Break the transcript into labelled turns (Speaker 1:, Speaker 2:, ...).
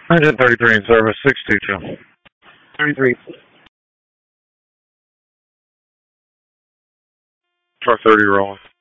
Speaker 1: Engine 33 in service, 622.
Speaker 2: 33.
Speaker 1: Truck 30 rolling.